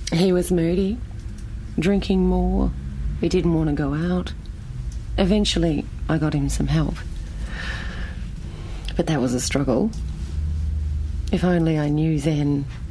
He was moody, drinking more. He didn't want to go out. Eventually, I got him some help. But that was a struggle. If only I knew then